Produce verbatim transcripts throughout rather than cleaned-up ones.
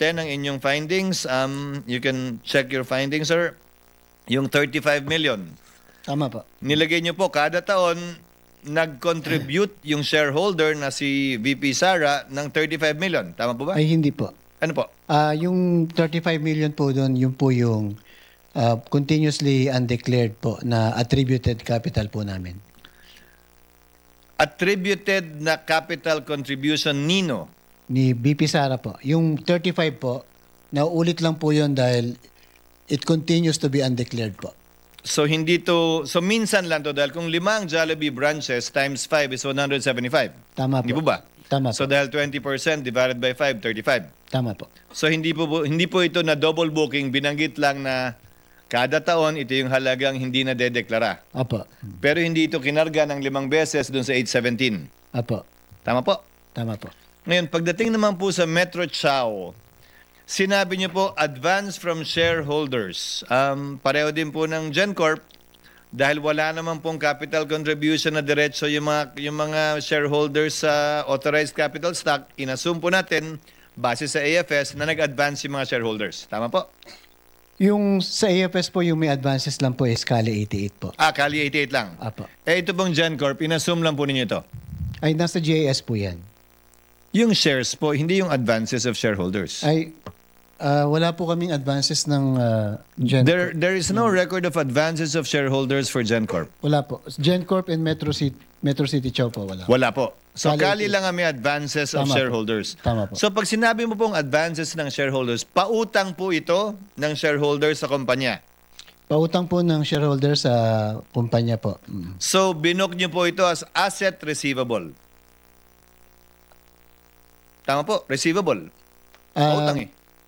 ten ng inyong findings. Um, you can check your findings, sir. Yung thirty-five million. Tama po. Nilagay niyo po kada taon nag-contribute yung shareholder na si V P Sara ng thirty-five million. Tama po ba? Ay, hindi po. Ano po? Ah, yung thirty-five million po doon, yun po yung ah, continuously undeclared po na attributed capital po namin. Attributed na capital contribution nino. Ni B P Sara po. Yung thirty-five po, nauulit lang po yun dahil it continues to be undeclared po. So hindi to, so minsan lang to dahil kung limang Jollibee branches times five is one hundred seventy-five. Tama po. Hindi po ba? Tama So po. dahil twenty percent divided by five, thirty-five. Tama po. So hindi po po- hindi po ito na double booking, binanggit lang na kada taon ito yung halagang hindi na dedeklara. Apo. Pero hindi ito kinarga ng limang beses doon sa eight seventeen. Apo. Tama po? Tama po. Ngayon, pagdating naman po sa Metro Chow, sinabi niyo po advance from shareholders. Um, pareho din po ng GenCorp dahil wala naman pong capital contribution na diretso yung mga, yung mga shareholders sa authorized capital stock. Inassume po natin base sa A F S na nag-advance yung mga shareholders. Tama po? Yung sa A F S po, yung may advances lang po is Kali eighty-eight po. Ah, Kali eighty-eight lang. Apo. Eh, ito pong GenCorp, inassume lang po ninyo ito. Ay, nasa J A S po yan. Yung shares po, hindi yung advances of shareholders. Ay, ah, wala po kaming advances ng uh, Gen There, there is no record of advances of shareholders for GenCorp. Wala po. GenCorp and Metro City, Metro City Chow po, wala. Wala po. So, Kali Kali lang ang may advances of Tama po. shareholders. Tama po. So, pag sinabi mo pong advances ng shareholders, pautang po ito ng shareholders sa kumpanya. Pautang po ng shareholder sa kumpanya po. Mm. So, binook niyo po ito as asset receivable. Tama po, receivable. Ah, Pautang eh.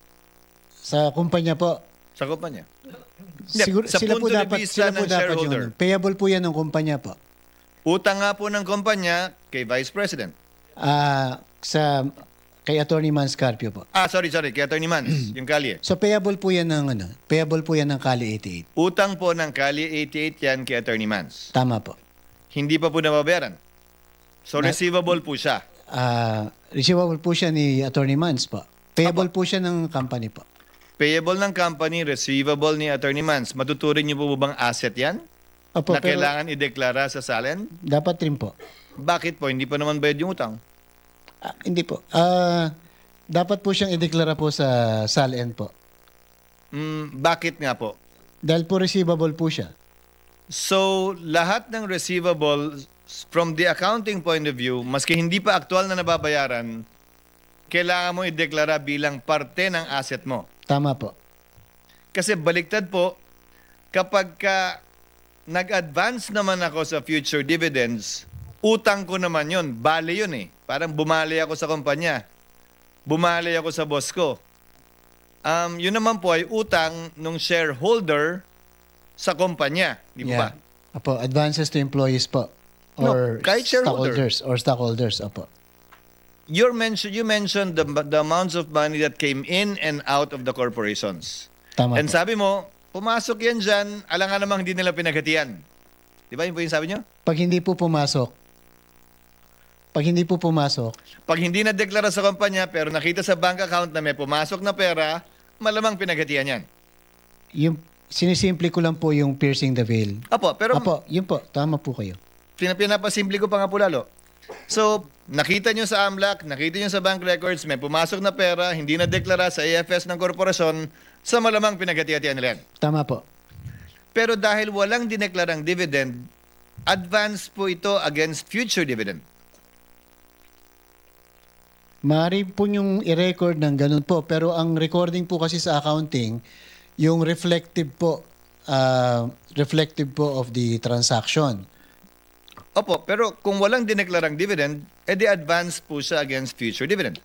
Sa kumpanya po, Sa kumpanya. Hindi, siguro, sa sila po punto de dapat, vista sila po ng dapat shareholder. yun. Payable po yan ng kumpanya po. Utang nga po ng kumpanya kay Vice President. Ah, sa kay Attorney Man Scarpio po. Ah, sorry, sorry. Kay Attorney Mans, yung Kali. So payable po yan ng ano, payable po yan ng Kali eighty-eight. Utang po ng Kali eighty-eight yan kay Attorney Mans. Tama po. Hindi pa po nababayaran. So, Na- receivable po siya. Ah, receivable po siya ni Attorney Mans po. Payable po siya ng company po. Payable ng company, receivable ni Attorney Mans. Matuturing niyo po bang asset yan? Opo, na pero kailangan ideklara sa salen? dapat rin po. Bakit po? Hindi pa naman bayad yung utang. Ah, hindi po. Ah, dapat po siyang ideklara po sa S A L N po. Mm, bakit nga po? Dahil po receivable po siya. So, lahat ng receivable, from the accounting point of view, maski hindi pa aktual na nababayaran, kailangan mo ideklara bilang parte ng asset mo. Tama po. Kasi baliktad po, kapag ka nag-advance naman ako sa future dividends, utang ko naman yun. Bale yun eh. Parang bumali ako sa kumpanya. Bumali ako sa boss ko. Um, yun naman po ay utang ng shareholder sa kumpanya. Di ba? Yeah. Apo, advances to employees po. No, Or kahit shareholder. stockholders. Or stockholders. Apo. You're mention, you mentioned the, the amounts of money that came in and out of the corporations. Tama And po. sabi mo, pumasok yan dyan, alangan namang hindi nila pinaghatian. Di ba yun po yung sabi nyo? Pag hindi po pumasok, pag hindi po pumasok, Pag hindi na-deklara sa kumpanya pero nakita sa bank account na may pumasok na pera, malamang pinaghatian yan. yung sinisimple ko lang po yung piercing the veil. Apo, pero Apo, yun po. Tama po kayo. pina- pinapasimple ko pa nga po lalo. So, nakita nyo sa AMLAC, nakita nyo sa bank records, may pumasok na pera, hindi na-deklara sa A F S ng korporasyon, sa malamang pinaghati-hatian nila yan. Tama po. Pero dahil walang dineklarang dividend, advance po ito against future dividend. Maaari po yung i-record ng ganun po. Pero ang recording po kasi sa accounting, yung reflective po, ah, reflective po of the transaction. Opo, pero kung walang dineklarang dividend, edi advance po siya against future dividend.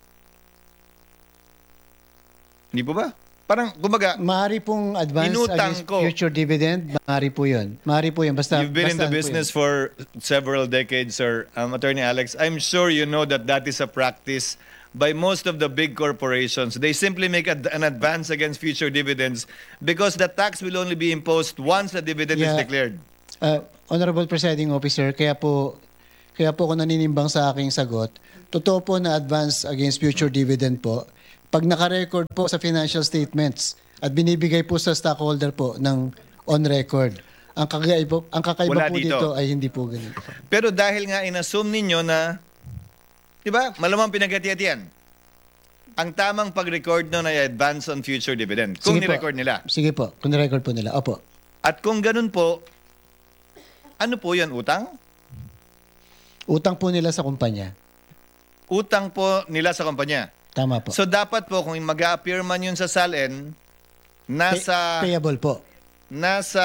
Hindi po ba? Parang, kumbaga, Maaari pong advance Inutang against ko. future dividend. Maaari po yun. Maaari po yun. Basta, you've been in the basta ano po business yun. for several decades, sir. Um, Attorney Alex, I'm sure you know that that is a practice by most of the big corporations. They simply make a, an advance against future dividends because the tax will only be imposed once the dividend is Yeah. declared. Uh, Honorable Presiding Officer, kaya po kaya po ako naninimbang sa aking sagot. Totoo po na advance against future dividend po. pag naka-record po sa financial statements at binibigay po sa stockholder po ng on record. Ang kakaiba, ang kakaiba Wala po dito. dito ay hindi po ganito. Pero dahil nga inassume ninyo na, di ba, malamang pinagkati-hatian. Ang tamang pag-record nun ay advance on future dividend. Kung Sige po. ni-record nila. Sige po, kung record po nila. Opo. At kung ganun po, ano po yan, utang? Utang po nila sa kumpanya. Utang po nila sa kumpanya. Tama po. So dapat po, kung mag-a-appear man yun sa S A L N, nasa, Pay- payable po. nasa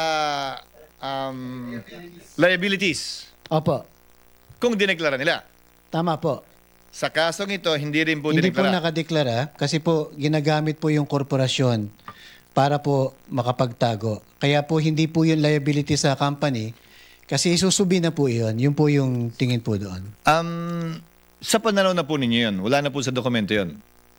um, liabilities. Opo. Kung dineklara nila. Tama po. Sa kasong ito, hindi rin po Hindi po dineklara. nakadeklara kasi po ginagamit po yung korporasyon para po makapagtago. Kaya po hindi po yung liability sa company kasi isusubi na po yun. Yun po yung tingin po doon. Um, sa pananaw na po ninyo yun, wala na po sa dokumento yun.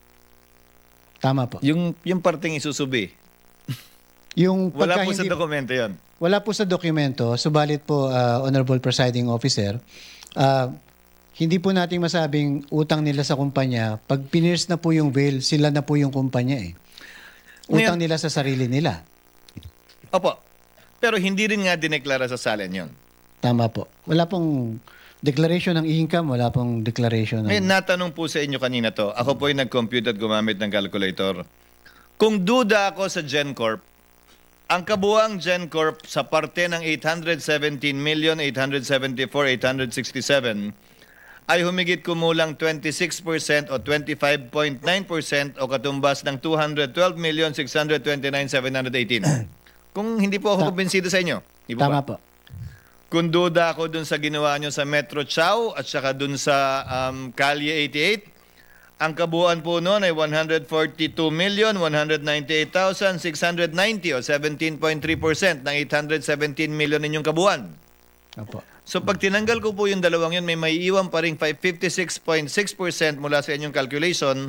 Tama po. Yung, yung parteng isusubi, Yung wala pagka po sa hindi- dokumento yun. Wala po sa dokumento, subalit po, uh, Honorable Presiding Officer, uh, hindi po natin masabing utang nila sa kumpanya. Pag pineers na po yung veil, sila na po yung kumpanya eh. Utang Ngayon- nila sa sarili nila. Opo. Pero hindi rin nga dineklara sa S A L N yun. Tama po. Wala pong declaration ng income, wala pong declaration ng... Ngayon, natanong po sa inyo kanina to. Ako po ay nag-compute at gumamit ng calculator. Kung duda ako sa GenCorp, ang kabuang GenCorp sa parte ng eight hundred seventeen million eight hundred seventy-four thousand eight hundred sixty-seven ay humigit kumulang twenty-six percent o twenty-five point nine percent o katumbas ng two hundred twelve million six hundred twenty-nine thousand seven hundred eighteen. Kung hindi po ako Ta- kumbinsido sa inyo, di po Tama ba? po. Kung duda ako dun sa ginawa nyo sa Metro Chow at saka dun sa um, Calye eighty-eight, ang kabuuan po noon ay one hundred forty-two million one hundred ninety-eight thousand six hundred ninety o seventeen point three percent ng eight hundred seventeen million ninyong kabuuan. Opo. So pag tinanggal ko po yung dalawang yun, may maiiwan pa rin fifty-six point six percent mula sa inyong calculation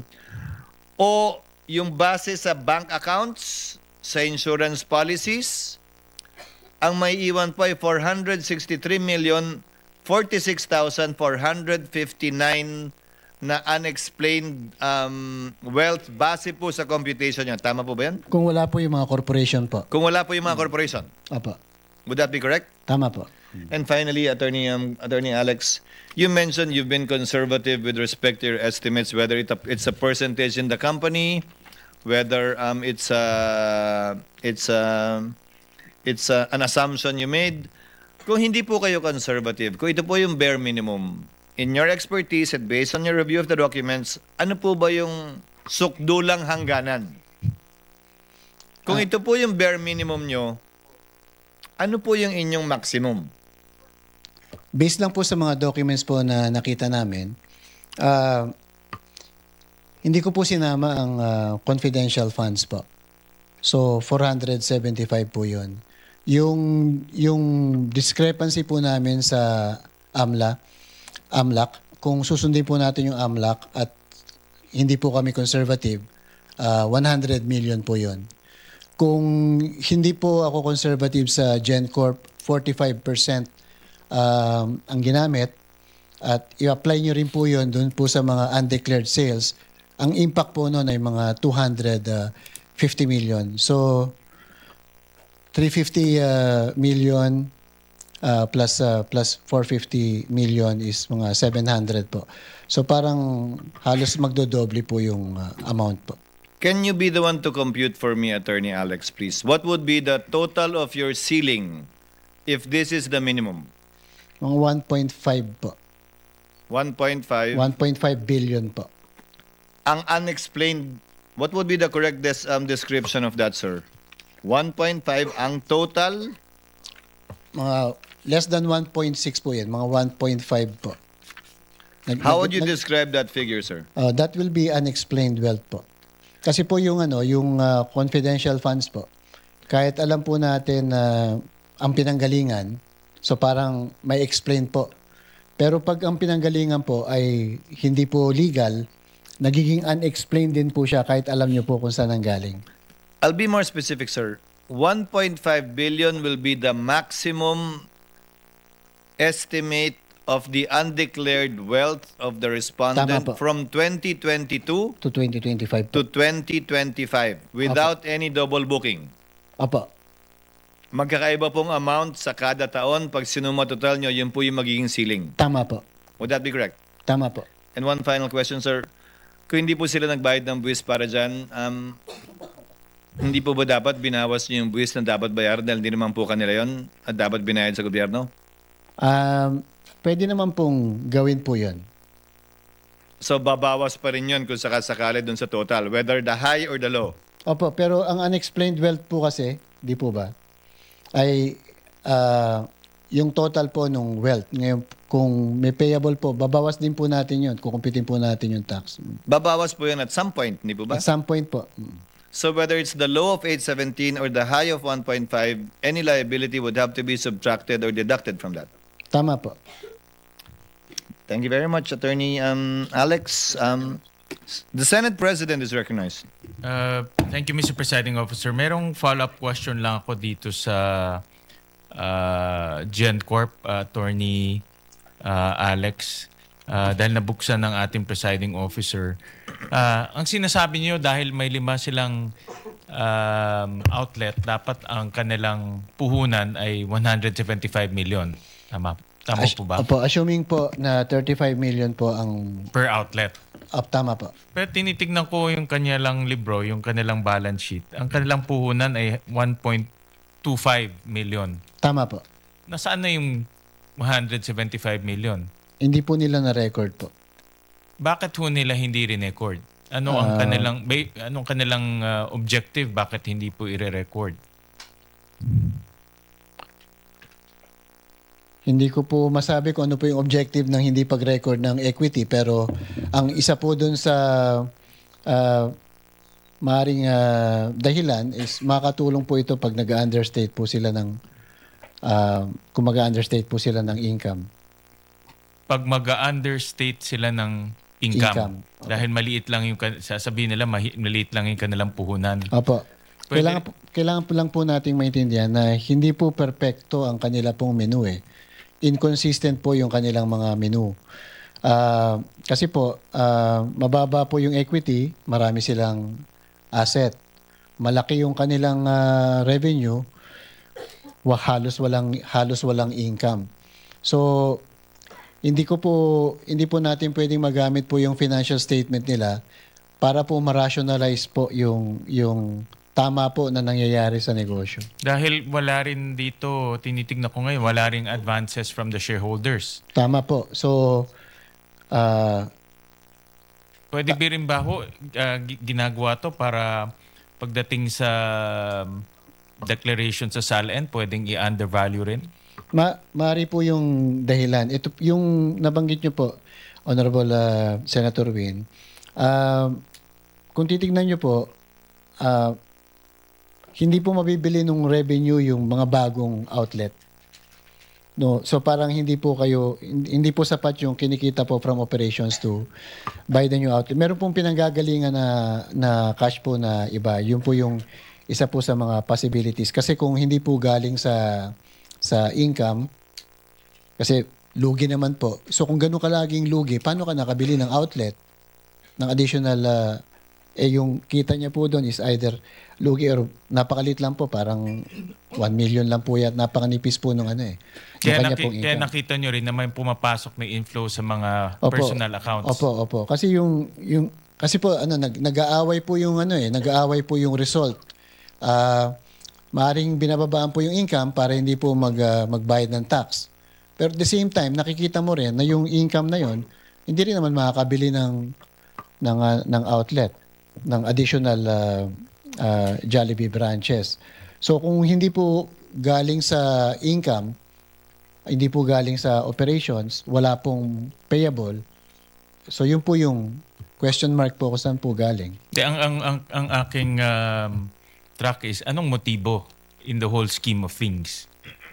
o yung base sa bank accounts, sa insurance policies, ang may iwan po ay four hundred sixty-three million forty-six thousand four hundred fifty-nine na unexplained um, wealth base po sa computation nyo. Tama po ba yan? Kung wala po yung mga corporation po. Kung wala po yung mga corporation. Opo. Would that be correct? Tama po. And finally, Attorney um, Attorney Alex, you mentioned you've been conservative with respect to your estimates, whether it, it's a percentage in the company, whether um, it's a, it's a, it's a, an assumption you made. Kung hindi po kayo conservative, kung ito po yung bare minimum, in your expertise and based on your review of the documents, ano po ba yung sukdulang hangganan? Kung Ah. ito po yung bare minimum nyo, ano po yung inyong maximum? Based lang po sa mga documents po na nakita namin, ah, hindi ko po sinama ang ah, confidential funds po. So, four hundred seventy-five po yun. Yung, yung discrepancy po namin sa AMLA, AMLAC, kung susundin po natin yung AMLAC at hindi po kami conservative, ah, one hundred million po yun. Kung hindi po ako conservative sa GenCorp, forty-five percent um, ang ginamit at i-apply nyo rin po yun dun po sa mga undeclared sales, ang impact po nun ay mga two hundred fifty million. So, three hundred fifty uh, million uh, plus uh, plus four hundred fifty million is mga seven hundred po. So, parang halos magdodoble po yung uh, amount po. Can you be the one to compute for me, Attorney Alex, please? What would be the total of your ceiling if this is the minimum? Mga one point five po. one point five. one point five billion po. Ang unexplained, what would be the correct des- um, description of that, sir? one point five ang total? Mga less than one point six po yan. Mga one point five po. Nag- How nag- would you nag- describe that figure, sir? Uh, that will be unexplained wealth po. Kasi po yung ano, yung uh, confidential funds po. Kahit alam po natin na ang pinanggalingan, so parang may explain po. Pero pag ang pinanggalingan po ay hindi po legal, nagiging unexplained din po siya kahit alam niyo po kung saan ang galing. I'll be more specific, sir. one point five billion will be the maximum estimate of the undeclared wealth of the respondent po. from twenty twenty-two To twenty twenty-five po. to twenty twenty-five without any double booking. Opo. Magkakaiba pong amount sa kada taon. Pag sinuma total nyo, yun po yung magiging ceiling. Tama po. Would that be correct? Tama po. And one final question, sir. Kung hindi po sila nagbayad ng buwis para dyan, um, hindi po ba dapat binawas nyo yung buwis na dapat bayaran dahil hindi naman po kanila yun at dapat binayad sa gobyerno? Um, pwede naman pong gawin po yun. So babawas pa rin yun kung sakasakali dun sa total, whether the high or the low. Opo, pero ang unexplained wealth po kasi, di po ba, ay ah, yung total po ng wealth. Ngayon, kung may payable po, babawas din po natin yun, kukumpitin po natin yung tax. Babawas po yun at some point, hindi po ba? At some point po. Mm. So whether it's the low of eight seventeen or the high of one point five, any liability would have to be subtracted or deducted from that. Tama po. Thank you very much, Attorney um, Alex. Um, the Senate President is recognized. Uh, thank you, Mister Presiding Officer. Merong follow-up question lang ako dito sa uh, GenCorp, uh, Attorney uh, Alex. Uh, dahil nabuksan ng ating presiding officer. Uh, ang sinasabi niyo dahil may lima silang um, outlet, dapat ang kanilang puhunan ay one hundred seventy-five million. Tama, tama As- po ba? Opo, assuming po na thirty-five million po ang Per outlet. up, tama po. Pero tinitignan ko yung kanilang libro, yung kanilang balance sheet. Ang kanilang puhunan ay one point two five million. Tama po. Nasaan na yung one hundred seventy-five million? Hindi po nila na-record po. Bakit ho nila hindi rin-record? Ano ang Ah. kanilang ba- anong kanilang uh, objective, bakit hindi po ire-record? Hindi ko po masabi kung ano po yung objective ng hindi pag-record ng equity, pero ang isa po dun sa uh, maaaring ah, dahilan is makatulong po ito pag nag-understate po sila ng ah, kung mag-understate po sila ng income. Pag mag-understate sila ng income, Income. dahil maliit lang yung kan- sasabihin nila mahi- maliit lang yung kanilang puhunan. Opo. Pwede- Kailangan, po, kailangan po lang po nating maintindihan na hindi po perpekto ang kanila pong menu eh. Inconsistent po yung kanilang mga menu. Ah, kasi po, ah, mababa po yung equity, marami silang asset. Malaki yung kanilang ah, revenue, wa, halos walang halos walang income. So, hindi ko po hindi po natin pwedeng magamit po yung financial statement nila para po ma-rationalize po yung yung tama po na nangyayari sa negosyo. Dahil wala rin dito, tinitignan ko ngayon, wala rin advances from the shareholders. Tama po. So ah Pwede ba rin ba ho, uh, gi- ginagawa to para pagdating sa um, declaration sa S A L N, pwedeng i-undervalue rin? ma mari po yung dahilan. Ito yung nabanggit niyo po, Honorable ah, Senator Win. Ah, kung titingnan niyo po, ah, hindi po mabibili ng revenue yung mga bagong outlet. No, so parang hindi po kayo hindi po sapat yung kinikita po from operations to buy the new outlet. Meron pong pinanggagalingan na na cash po na iba. Yun po yung isa po sa mga possibilities kasi kung hindi po galing sa sa income kasi lugi naman po. So kung ganun kalaging lugi, paano ka nakabili ng outlet ng additional ah, eh yung kita niya po doon is either lugi or napakalit lang po, parang one million lang po yan. Napakanipis po nung ano eh. Yung Kaya, kanya naki- pong kaya income. nakita nyo rin na may pumapasok na inflow sa mga Opo. personal accounts. Opo, opo. Kasi yung yung kasi po ano nag nag-aaway po yung ano eh, nag-aaway po yung result. Ah, maaring binababaan po yung income para hindi po mag ah, magbayad ng tax. Pero at the same time, nakikita mo rin na yung income na yon hindi rin naman makakabili ng ng ah, ng outlet, ng additional ah, ah, Jollibee branches. So kung hindi po galing sa income, hindi po galing sa operations, wala pong payable. So yun po yung question mark po kung saan po galing. Di, ang, ang, ang, ang aking um, track is, anong motibo in the whole scheme of things?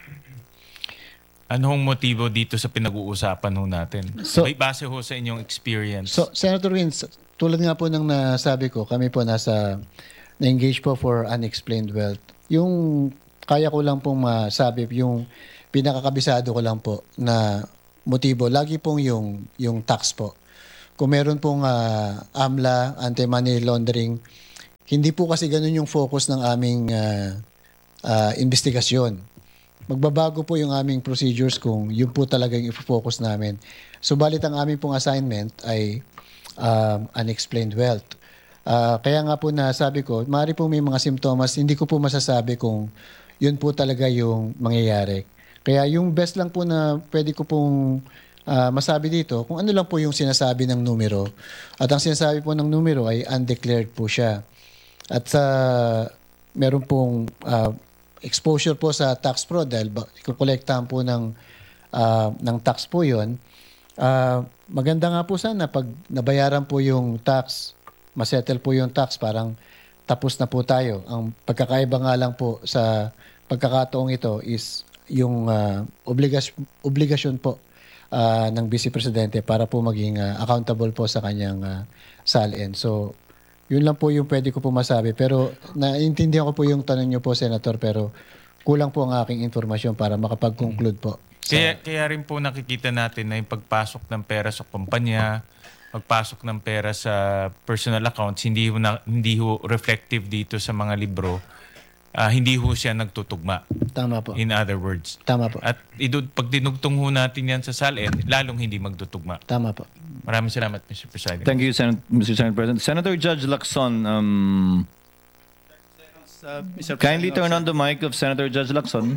Anong motibo dito sa pinag-uusapan ho natin? So- May base ho sa inyong experience. So Senator Wins, tulad nga po ng nasabi ko, kami po nasa na-engage po for unexplained wealth. Yung kaya ko lang pong masabi, yung pinakakabisado ko lang po na motibo, lagi pong yung, yung tax po. Kung meron pong ah, AMLA, anti-money laundering, hindi po kasi ganun yung focus ng aming ah, ah, investigasyon. Magbabago po yung aming procedures kung yun po talaga yung i-focus namin. Subalit ang aming pong assignment ay um, unexplained wealth. Ah, kaya nga po na sabi ko, maaari po may mga simptomas, hindi ko po masasabi kung yun po talaga yung mangyayari. Kaya yung best lang po na pwede ko pong ah, masabi dito, kung ano lang po yung sinasabi ng numero. At ang sinasabi po ng numero ay undeclared po siya. At sa meron pong ah, exposure po sa tax fraud dahil ba, kukolektahan po ng, ah, ng tax po yun. Ah, maganda nga po sana pag nabayaran po yung tax, masettle po yung tax, parang tapos na po tayo. Ang pagkakaiba nga lang po sa pagkakataong ito is yung ah, obligas- obligasyon po ah, ng Vice Presidente para po maging ah, accountable po sa kanyang uh, salin. So, yun lang po yung pwede ko po masabi. Pero naintindihan ko po yung tanong niyo po, Senator, pero kulang po ang aking informasyon para makapag-conclude po. Sa- Kaya, kaya rin po nakikita natin na yung pagpasok ng pera sa kumpanya, pagpasok ng pera sa personal accounts, hindi ho, na, hindi ho reflective dito sa mga libro. Ah, hindi ho siya nagtutugma. Tama po. In other words. Tama po. At idud, pag dinugtong ho natin yan sa salin, lalong hindi magtutugma. Tama po. Maraming salamat, Mister President. Thank you, Sen- Mister Senate President. Senator Judge Lacson, um, Uh, Mister kindly President, turn on the mic of Senator Judge Lacson.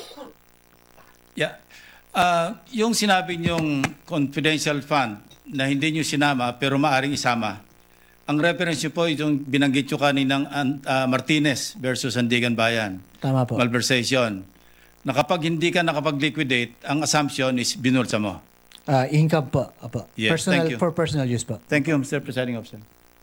Yeah. Ah, yung sinabi niyong confidential fund na hindi niyo sinama pero maaring isama. Ang reference niyo po yung binanggit niyo kaninang ah, Martinez versus Sandigan Bayan. Tama po. Malversation. Na kapag hindi ka nakapag-liquidate, ang assumption is binulsa mo. Ah, income po. Apo. Yes, personal, thank you. For personal use po. Thank you, Mister Presiding Officer.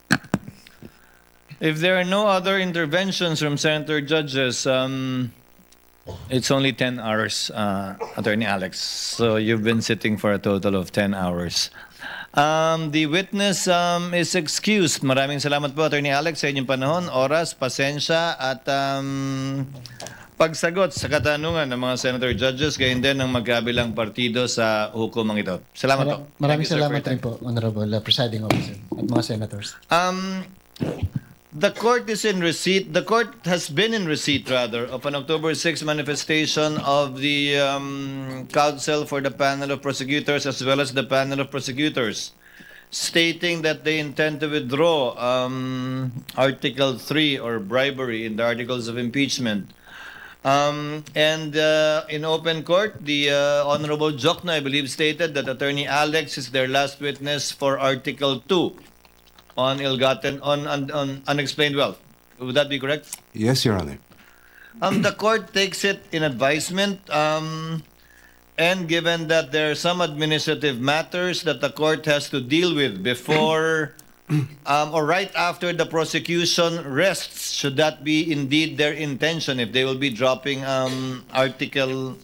If there are no other interventions from Senator Judges, um, it's only ten hours, uh, Attorney Alex. So you've been sitting for a total of ten hours. Um, the witness um, is excused. Maraming salamat po, Attorney Alex, sa inyong panahon, oras, pasensya, at um, pagsagot sa katanungan ng mga Senator Judges, gayon din ng magkabilang partido sa hukumang ito. Salamat po. Mara- Maraming Thank you, sir, salamat for your rin po, Honorable uh, Presiding Officer at mga Senators. Um, the court is in receipt. The court has been in receipt, rather, of an October sixth manifestation of the um, counsel for the panel of prosecutors as well as the panel of prosecutors, stating that they intend to withdraw um, Article three or bribery in the articles of impeachment. Um, and uh, in open court, the uh, Honorable Jokno, I believe, stated that Attorney Alex is their last witness for Article two. On ill-gotten, on, on, on unexplained wealth. Would that be correct? Yes, Your Honor. Um, the court takes it in advisement, um, and given that there are some administrative matters that the court has to deal with before um, or right after the prosecution rests, should that be indeed their intention, if they will be dropping um, Article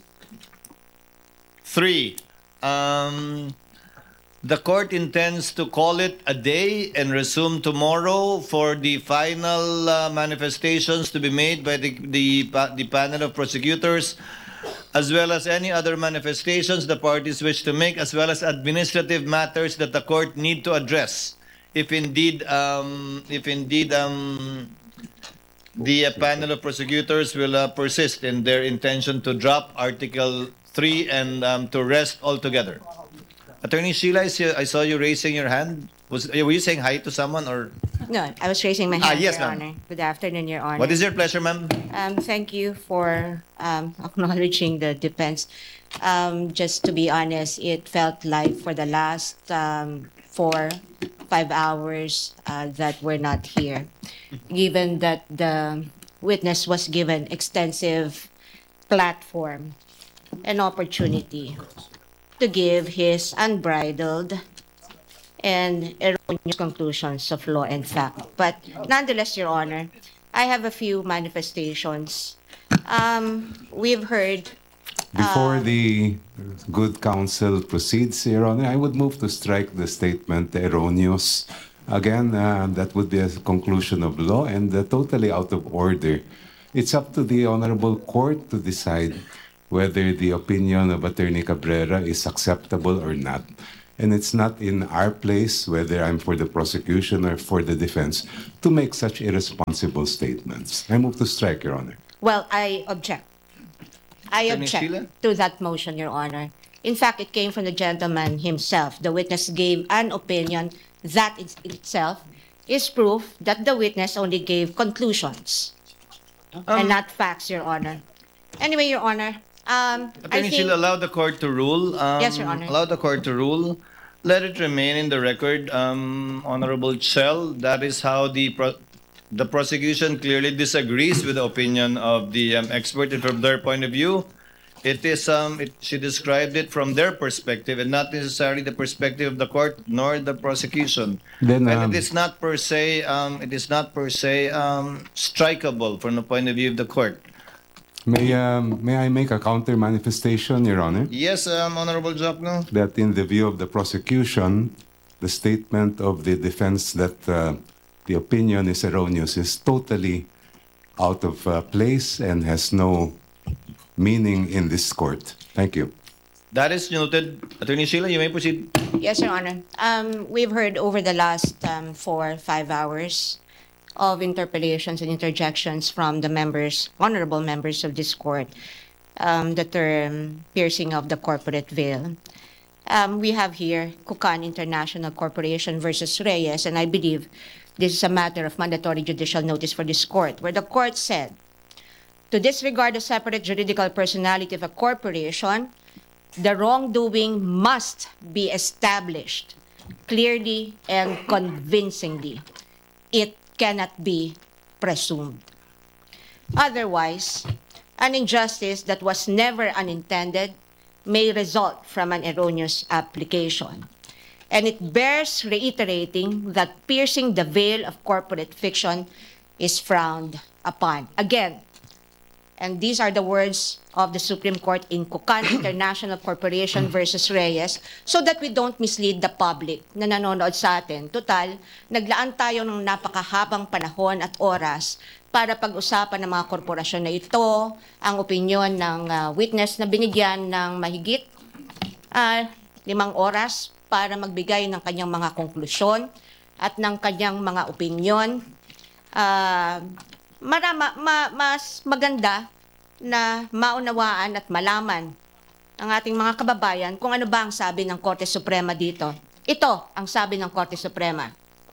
three. Um, The court intends to call it a day and resume tomorrow for the final uh, manifestations to be made by the, the, pa- the panel of prosecutors, as well as any other manifestations the parties wish to make, as well as administrative matters that the court need to address. If indeed, um, if indeed um, the uh, panel of prosecutors will uh, persist in their intention to drop Article three and um, to rest altogether. Attorney Sheila, I see- I saw you raising your hand. Was, were you saying hi to someone, or No, I was raising my Ah, hand, yes, Your ma'am. Honor. Good afternoon, Your Honor. what is your pleasure, ma'am? Um, thank you for um, acknowledging the defense. Um, just to be honest, it felt like for the last um, four, five hours uh, that we're not here, given that the witness was given extensive platform and opportunity to give his unbridled and erroneous conclusions of law and fact. But nonetheless, Your Honor, I have a few manifestations. Um, we've heard Before the good counsel proceeds, Your Honor, I would move to strike the statement erroneous. Again, uh, that would be a conclusion of law and uh, totally out of order. It's up to the Honorable Court to decide whether the opinion of Attorney Cabrera is acceptable or not. And it's not in our place, whether I'm for the prosecution or for the defense, to make such irresponsible statements. I move to strike, Your Honor. Well, I object. I Attorney object Sheila? to that motion, Your Honor. In fact, it came from the gentleman himself. The witness gave an opinion that in itself is proof that the witness only gave conclusions and not facts, Your Honor. Anyway, Your Honor, um, I Attorney think... Sheila, allow the court to rule. Um, Yes, Your Honor. Allow the court to rule. Let it remain in the record, um, Honorable Chell. That is how the pro- the prosecution clearly disagrees with the opinion of the um, expert. And from their point of view, it is um, it, she described it from their perspective and not necessarily the perspective of the court nor the prosecution. Then, and um, it is not per se um, it is not per se um, strikeable from the point of view of the court. May, um, may I make a counter manifestation, Your Honor? Yes, um, Honorable Jokno. That in the view of the prosecution, the statement of the defense that uh, the opinion is erroneous is totally out of uh, place and has no meaning in this court. Thank you. That is noted. Attorney Sheila, you may proceed. Yes, Your Honor. Um, we've heard over the last um, four, five hours of interpellations and interjections from the members, honorable members of this court, um, the term piercing of the corporate veil. Um, we have here Kukan International Corporation versus Reyes, and I believe this is a matter of mandatory judicial notice for this court, where the court said, to disregard the separate juridical personality of a corporation, the wrongdoing must be established clearly and convincingly. It cannot be presumed. Otherwise, an injustice that was never unintended may result from an erroneous application. And it bears reiterating that piercing the veil of corporate fiction is frowned upon. Again, and these are the words of the Supreme Court in Kukan International Corporation versus Reyes, so that we don't mislead the public na nanonood sa atin. Total, naglaan tayo ng napakahabang panahon at oras para pag-usapan ng mga korporasyon na ito, ang opinyon ng uh, witness na binigyan ng mahigit uh, limang oras para magbigay ng kanyang mga konklusyon at ng kanyang mga opinyon. Uh, marama, ma, mas maganda na maunawaan at malaman ang ating mga kababayan kung ano ba ang sabi ng Korte Suprema dito. Ito ang sabi ng Korte Suprema.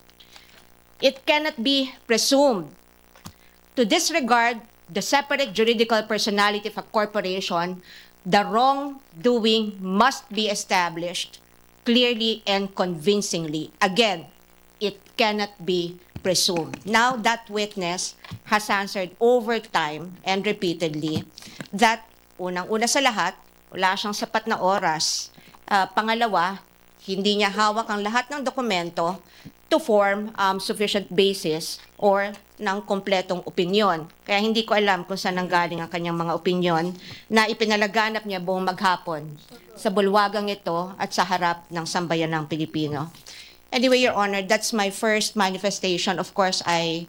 It cannot be presumed to disregard the separate juridical personality of a corporation. The wrongdoing must be established clearly and convincingly. Again, it cannot be presumed. Now, that witness has answered over time and repeatedly that unang-una sa lahat, wala siyang sapat na oras. Uh, pangalawa, hindi niya hawak ang lahat ng dokumento to form um, sufficient basis or ng kompletong opinyon. Kaya hindi ko alam kung saan nanggaling ang kanyang mga opinyon na ipinalaganap niya buong maghapon sa bulwagang ito at sa harap ng sambayanang Pilipino. Anyway, Your Honor, that's my first manifestation. Of course, I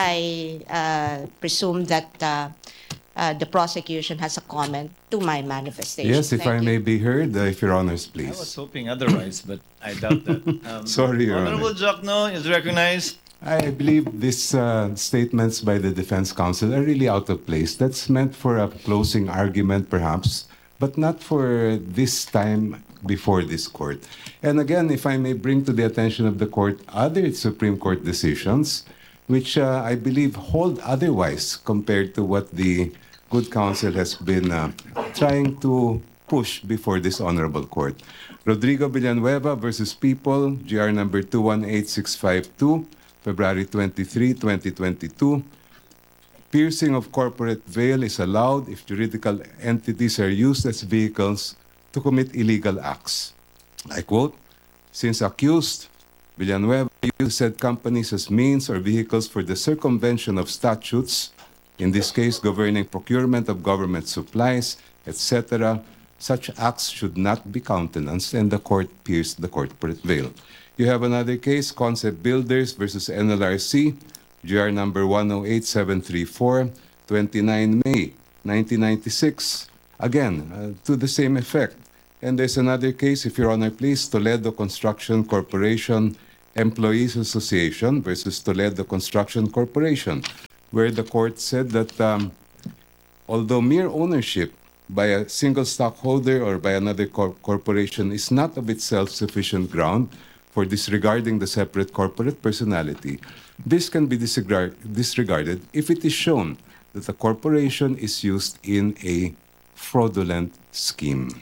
I uh, presume that uh, uh, the prosecution has a comment to my manifestation. Yes, if Thank I you. may be heard, uh, if Your Honors, I was please. hoping otherwise, but I doubt that. Um, Sorry, Your Honor. Honorable Jokno is recognized. I believe these uh, statements by the defense counsel are really out of place. That's meant for a closing argument, perhaps, but not for this time before this court. And again, if I may bring to the attention of the court other Supreme Court decisions, which uh, I believe hold otherwise compared to what the good counsel has been uh, trying to push before this honorable court. Rodrigo Villanueva versus People, G R number two one eight six five two, February twenty-third, twenty twenty-two. Piercing of corporate veil is allowed if juridical entities are used as vehicles to commit illegal acts. I quote, since accused, Villanueva used said companies as means or vehicles for the circumvention of statutes, in this case governing procurement of government supplies, et cetera, such acts should not be countenanced, and the court pierced the corporate veil. You have another case, Concept Builders versus N L R C, G R number one oh eight seven three four, twenty-ninth of May, nineteen ninety-six. again, uh, to the same effect. And there's another case, if Your Honor, please, Toledo Construction Corporation Employees Association versus Toledo Construction Corporation, where the court said that um, although mere ownership by a single stockholder or by another cor- corporation is not of itself sufficient ground for disregarding the separate corporate personality, this can be disregard- disregarded if it is shown that the corporation is used in a fraudulent scheme.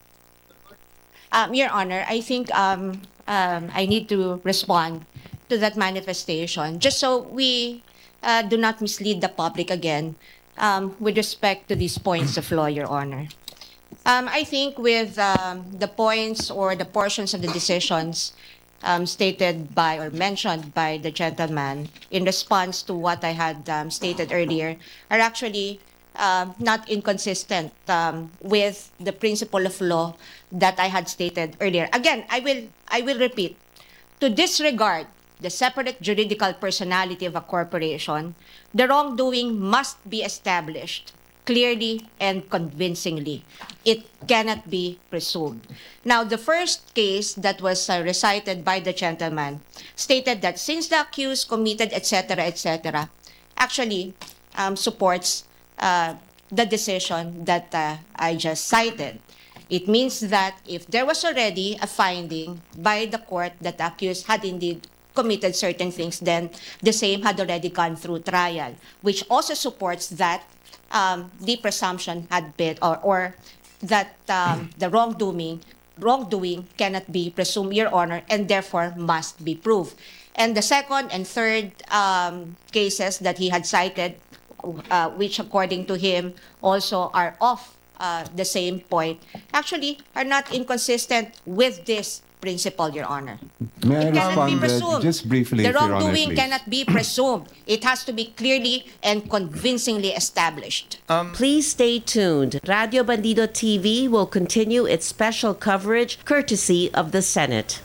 Um, Your Honor, I think um, um, I need to respond to that manifestation, just so we uh, do not mislead the public again um, with respect to these points of law, Your Honor. Um, I think with um, the points or the portions of the decisions um, stated by or mentioned by the gentleman in response to what I had um, stated earlier are actually um, not inconsistent um, with the principle of law that I had stated earlier. Again, I will I will repeat, to disregard the separate juridical personality of a corporation, the wrongdoing must be established clearly and convincingly. It cannot be presumed. Now, the first case that was uh, recited by the gentleman stated that since the accused committed, et cetera, et cetera, actually um, supports uh, the decision that uh, I just cited. It means that if there was already a finding by the court that the accused had indeed committed certain things, then the same had already gone through trial, which also supports that um, the presumption had been, or, or that um, the wrongdoing, wrongdoing cannot be presumed, Your Honor, and therefore must be proved. And the second and third um, cases that he had cited, uh, which according to him also are off uh, the same point, actually are not inconsistent with this principle, Your Honor. May I It cannot be respond uh, presumed. just briefly, The if Your Honor, wrongdoing please? cannot be presumed. It has to be clearly and convincingly established. Please stay tuned. Radio Bandido T V will continue its special coverage courtesy of the Senate.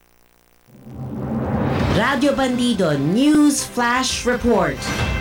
Radio Bandido News Flash Report.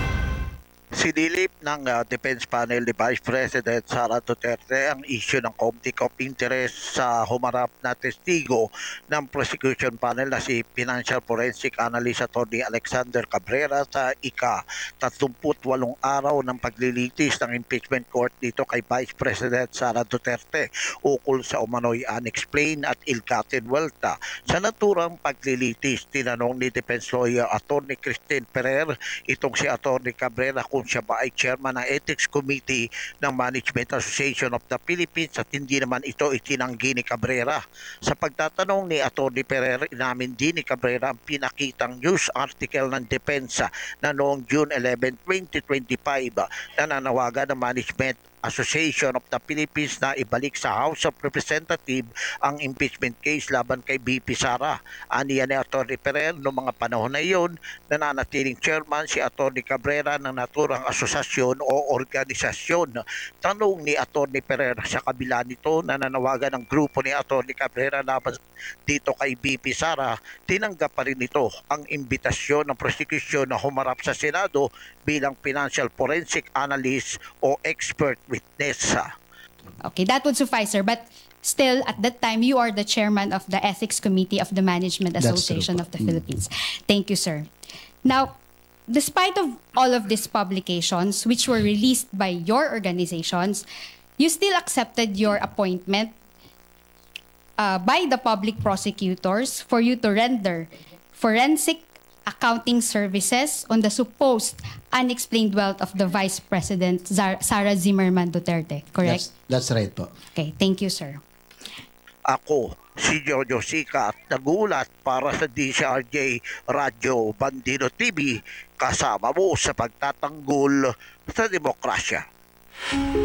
Sinilip ng uh, Defense Panel ni Vice President Sara Duterte ang issue ng conflict of interest sa humarap na testigo ng prosecution panel na si Financial Forensic Analyst Attorney Alexander Cabrera sa ika-tatlumpu't walong araw ng paglilitis ng impeachment court dito kay Vice President Sara Duterte ukol sa umano'y unexplained at ill-gotten wealth. Sa naturang paglilitis, tinanong ni Defense Lawyer Attorney Christine Ferrer itong si Attorney Cabrera kung siya ba ay chairman ng Ethics Committee ng Management Association of the Philippines at hindi naman ito itinanggi ni Cabrera. Sa pagtatanong ni Atty. Ferrer, inamin din ni Cabrera ang pinakitang news article ng depensa na noong June eleventh, twenty twenty-five na nanawagan ng Management Association of the Philippines na ibalik sa House of Representatives ang impeachment case laban kay V P Sara. Aniya ni Atty. Ferrer, noong mga panahon na iyon, nananatiling chairman si Atty. Cabrera ng naturang asosasyon o organisasyon. Tanong ni Atty. Ferrer, sa kabila nito, nananawagan ng grupo ni Atty. Cabrera laban dito kay V P Sara, tinanggap pa rin ito ang imbitasyon ng prosecution na humarap sa Senado bilang financial forensic analyst o expert witness. Okay, that would suffice, sir. But still, at that time, you are the chairman of the Ethics Committee of the Management That's Association true. of the Philippines. Thank you, sir. Now, despite of all of these publications, which were released by your organizations, you still accepted your appointment uh, by the public prosecutors for you to render forensic accounting services on the supposed unexplained wealth of the Vice President Zar- Sara Zimmerman Duterte, correct? That's, that's right po. Okay, thank you, sir. Ako, si Jojo Sica at nagulat para sa D C R J Radio Bandido T V, kasama mo sa pagtatanggol sa demokrasya.